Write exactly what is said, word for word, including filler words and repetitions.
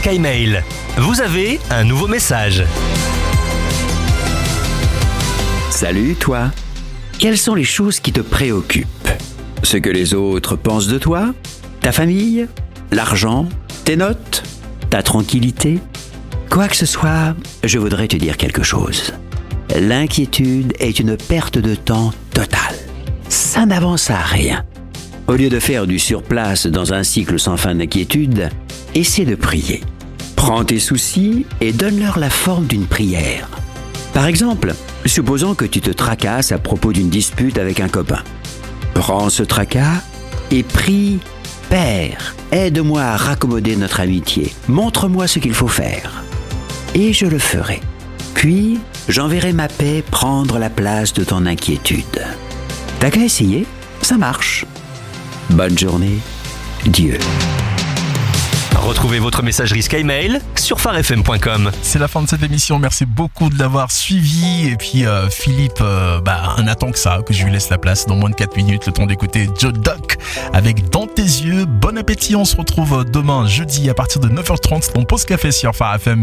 SkyMail. Vous avez un nouveau message. Salut toi. Quelles sont les choses qui te préoccupent? Ce que les autres pensent de toi? Ta famille? L'argent? Tes notes? Ta tranquillité? Quoi que ce soit, je voudrais te dire quelque chose. L'inquiétude est une perte de temps totale. Ça n'avance à rien. Au lieu de faire du surplace dans un cycle sans fin d'inquiétude, essaie de prier. Prends tes soucis et donne-leur la forme d'une prière. Par exemple, supposons que tu te tracasses à propos d'une dispute avec un copain. Prends ce tracas et prie « Père, aide-moi à raccommoder notre amitié. Montre-moi ce qu'il faut faire. » Et je le ferai. Puis, j'enverrai ma paix prendre la place de ton inquiétude. T'as qu'à essayer, ça marche. Bonne journée, Dieu. Retrouvez votre messagerie SkyMail sur phare f m point com. C'est la fin de cette émission, merci beaucoup de l'avoir suivi. Et puis euh, Philippe, euh, bah, un attend que ça, que je lui laisse la place dans moins de quatre minutes, le temps d'écouter Joe Doc avec Dans tes yeux. Bon appétit, on se retrouve demain jeudi à partir de neuf heures trente dans Pause Café sur Phare F M.